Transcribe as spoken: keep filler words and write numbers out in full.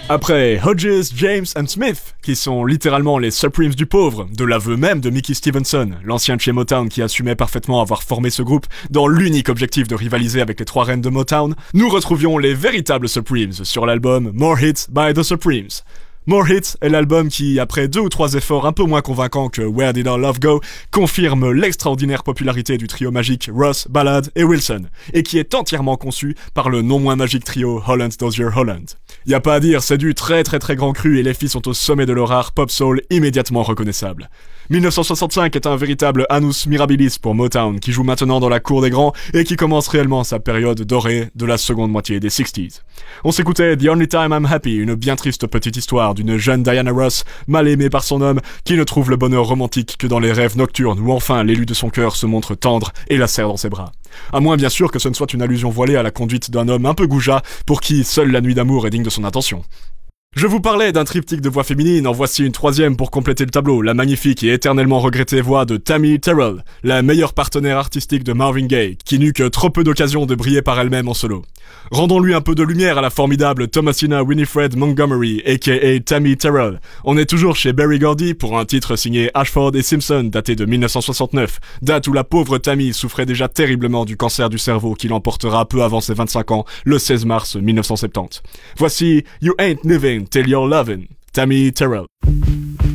Après Hodges, James and Smith, qui sont littéralement les Supremes du pauvre, de l'aveu même de Mickey Stevenson, l'ancien de chez Motown qui assumait parfaitement avoir formé ce groupe dans l'unique objectif de rivaliser avec les trois reines de Motown, nous retrouvions les véritables Supremes sur l'album More Hits by the Supremes. More Hits est l'album qui, après deux ou trois efforts un peu moins convaincants que Where Did Our Love Go, confirme l'extraordinaire popularité du trio magique Ross, Ballard et Wilson, et qui est entièrement conçu par le non moins magique trio Holland Dozier Holland. Y a pas à dire, c'est du très très très grand cru et les filles sont au sommet de leur art pop soul immédiatement reconnaissable. dix-neuf cent soixante-cinq est un véritable annus mirabilis pour Motown qui joue maintenant dans la cour des grands et qui commence réellement sa période dorée de la seconde moitié des sixties. On s'écoutait The Only Time I'm Happy, une bien triste petite histoire d'une jeune Diana Ross, mal aimée par son homme, qui ne trouve le bonheur romantique que dans les rêves nocturnes où enfin l'élu de son cœur se montre tendre et la serre dans ses bras. À moins bien sûr que ce ne soit une allusion voilée à la conduite d'un homme un peu goujat pour qui seule la nuit d'amour est digne de son attention. Je vous parlais d'un triptyque de voix féminines, en voici une troisième pour compléter le tableau, la magnifique et éternellement regrettée voix de Tammy Terrell, la meilleure partenaire artistique de Marvin Gaye, qui n'eut que trop peu d'occasions de briller par elle-même en solo. Rendons-lui un peu de lumière à la formidable Thomasina Winifred Montgomery, aka Tammy Terrell. On est toujours chez Berry Gordy pour un titre signé Ashford et Simpson, daté de dix-neuf cent soixante-neuf, date où la pauvre Tammy souffrait déjà terriblement du cancer du cerveau qui l'emportera peu avant ses vingt-cinq ans, le seize mars dix-neuf cent soixante-dix. Voici You Ain't Living Till You're Lovin', Tammy Terrell.